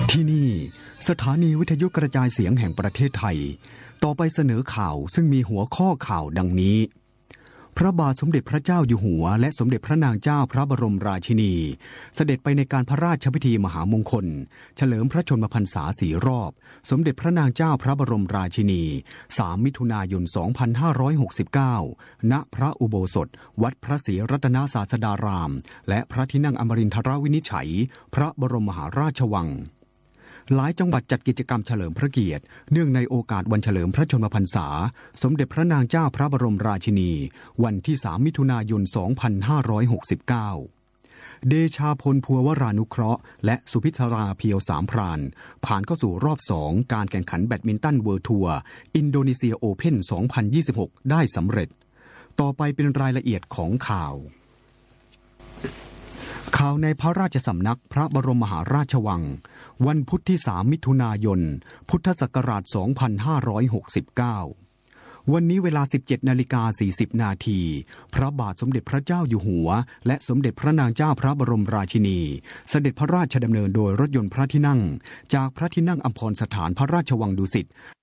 ที่นี่สถานีวิทยุกระจายเสียงแห่งประเทศไทยต่อไปเสนอข่าวซึ่งมีหัวข้อข่าวดังนี้พระบาทสมเด็จพระเจ้าอยู่หัวและสมเด็จพระนางเจ้าพระบรมราชินีเสด็จไปในการพระราชพิธีมหามงคลเฉลิมพระชนมพรรษา4 รอบสมเด็จพระนางเจ้าพระบรมราชินี3 มิถุนายน 2569 ณ พระอุโบสถวัดพระศรีรัตนศาสดารามและพระที่นั่งอมรินทรวินิจฉัยพระบรมมหาราชวังหลายจังหวัดจัดกิจกรรมเฉลิมพระเกียรติเนื่องในโอกาสวันเฉลิมพระชนมพรรษาสมเด็จพระนางเจ้าพระบรมราชินีวันที่3 มิถุนายน 2569 เดชาพลภัววรานุเคราะห์และสุพิธราเพียวสามพรานผ่านเข้าสู่รอบ 2การแข่งขันแบดมินตันเวิลด์ทัวร์อินโดนีเซียโอเพ่น 2026 ได้สำเร็จต่อไปเป็นรายละเอียดของข่าวในพระราชสำนักพระบรมมหาราชวังวันพุธที่ 3 มิถุนายน พุทธศักราช 2569 วันนี้เวลา 17:40 น.พระบาทสมเด็จพระเจ้าอยู่หัวและสมเด็จพระนางเจ้าพระบรมราชินีเสด็จพระราชดำเนินโดยรถยนต์พระที่นั่งจากพระที่นั่งอัมพรสถานพระราชวังดุสิต